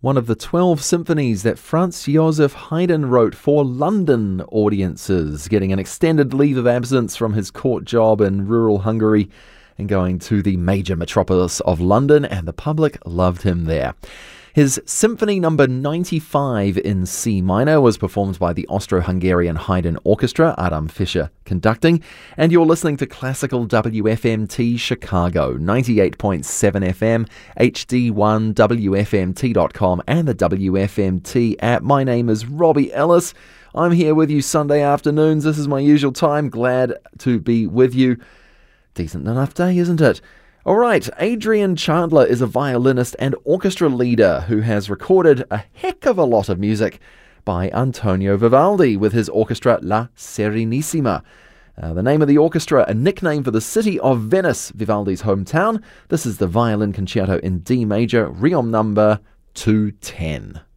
one of the 12 symphonies that Franz Joseph Haydn wrote for London audiences, getting an extended leave of absence from his court job in rural Hungary and going to the major metropolis of London, and the public loved him there. His Symphony number 95 in C minor was performed by the Austro-Hungarian Haydn Orchestra, Adam Fischer conducting, and you're listening to Classical WFMT Chicago, 98.7 FM, HD1, WFMT.com, and the WFMT app. My name is Robbie Ellis. I'm here with you Sunday afternoons. This is my usual time. Glad to be with you. Decent enough day, isn't it? All right, Adrian Chandler is a violinist and orchestra leader who has recorded a heck of a lot of music by Antonio Vivaldi with his orchestra La Serenissima. The name of the orchestra, a nickname for the city of Venice, Vivaldi's hometown. This is the Violin Concerto in D major, Requiem number 210.